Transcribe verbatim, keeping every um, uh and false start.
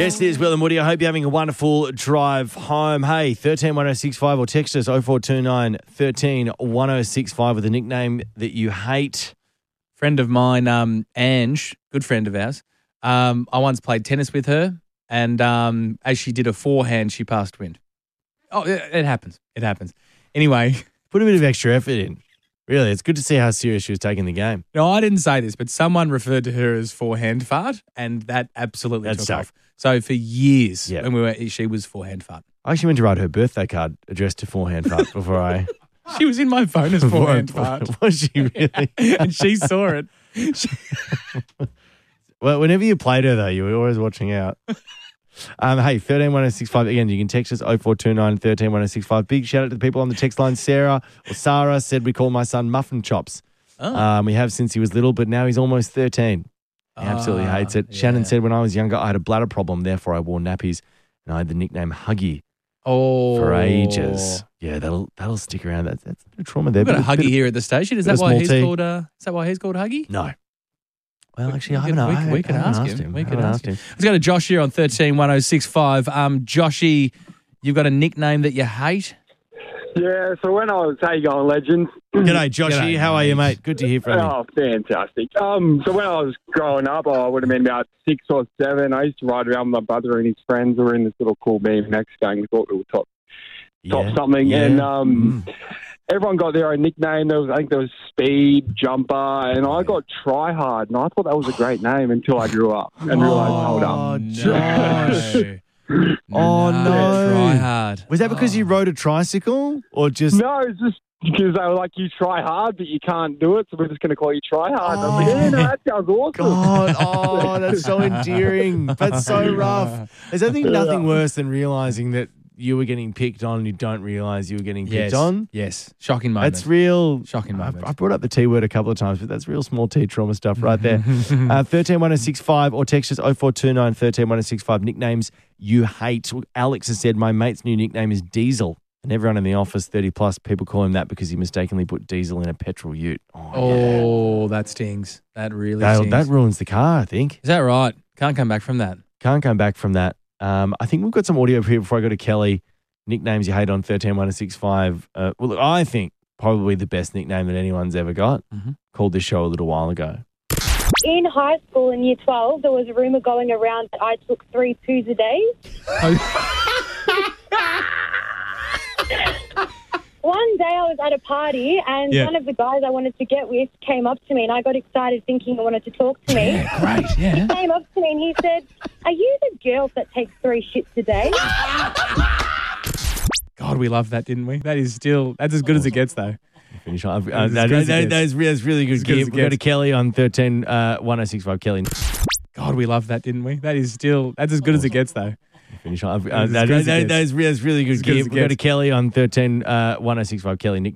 Yes, it is Will and Woody. I hope you're having a wonderful drive home. Hey, one three one oh six five or text us oh four two nine, one three one oh six five with a nickname that you hate. Friend of mine, um, Ange, good friend of ours, um, I once played tennis with her, and um, as she did a forehand, she passed wind. Oh, it, it happens. It happens. Anyway. Put a bit of extra effort in. Really, it's good to see how serious she was taking the game. No, I didn't say this, but someone referred to her as forehand fart, and that absolutely That's took so. off. So for years, Yep. when we were, she was forehand fart. I actually went to write her birthday card addressed to forehand fart before I... She was in my phone as forehand fart. Was she really? And she saw it. She- Well, whenever you played her, though, you were always watching out. Um, hey, one three one oh six five. Again, you can text us oh four two nine, one three one oh six five. Big shout out to the people on the text line. Sarah or Sarah said we call my son Muffin Chops. Oh. Um, we have since he was little, but now he's almost thirteen. He absolutely Ah, hates it. yeah. Shannon said when I was younger, I had a bladder problem, therefore I wore nappies, and I had the nickname Huggy Oh. for ages. Yeah, that'll that'll stick around. That's, that's a bit of trauma there. We've got a Bit of- Huggy bit of- here at the station. Is bit that of why small he's tea. called? Uh, is that why he's called Huggy? No. Well, actually, I We haven't, could- we I could- we could haven't ask asked him. him. We I could haven't ask asked him. him. Let's go to Josh here on thirteen one oh six five. Um, Joshy, you've got a nickname that you hate? Yeah, so when I was, how you going, legends? G'day, Joshy. G'day, How are you, mate. mate? Good to hear from you. Oh, fantastic. Um, so when I was growing up, I would have been about six or seven. I used to ride around with my brother and his friends. We were in this little cool B M X gang. We thought we were top, top Yeah. something. Yeah. And um, Mm. everyone got their own nickname. There was, I think there was Speed, Jumper, and I got Try Hard. And I thought that was a great name until I grew up and realised, hold up. Oh, Josh. Oh, no. Try hard. Was that because you rode a tricycle or just... No, it's just because they were like, you try hard, but you can't do it, so we're just going to call you Try Hard. And I was like, yeah, no, that sounds awesome. God, oh, that's so endearing. That's so rough. There's I think nothing worse than realising that you were getting picked on and you don't realise you were getting picked Yes. on. Yes. Shocking moment. That's real. Shocking I, moment. I brought up the T word a couple of times, but that's real small T trauma stuff right there. uh, one three one oh six five or text us oh four two nine, one three one oh six five. Nicknames you hate. Alex has said, my mate's new nickname is Diesel. And everyone in the office, thirty plus, people call him that because he mistakenly put diesel in a petrol ute. Oh, yeah. Oh, that stings. That really That, stings. that ruins the car, I think. Is that right? Can't come back from that. Can't come back from that. Um, I think we've got some audio here before I go to Kelly. Nicknames you hate on one three one oh six five. Uh, well, look, I think probably the best nickname that anyone's ever got. Mhm. Called this show a little while ago. In high school in year twelve, there was a rumour going around that I took three poos a day. One day I was at a party and Yeah. one of the guys I wanted to get with came up to me and I got excited thinking he wanted to talk to me. Great, yeah. He came up to me and he said, are you the girl that takes three shits a day? God, we loved that, didn't we? That is still, that's as good as it gets, though. Finish off. Uh, As that, good as that, it that is, that's really good. As good as Gear. it We'll go to gets. Kelly on one three one oh six five. Kelly. God, we loved that, didn't we? That is still, that's as good as it gets, though. Finish off. Uh, As that, good as it that, gets. that is, that's really good. As good Gear. as it We'll go to gets. Kelly on one three one oh six five. Kelly. Nick.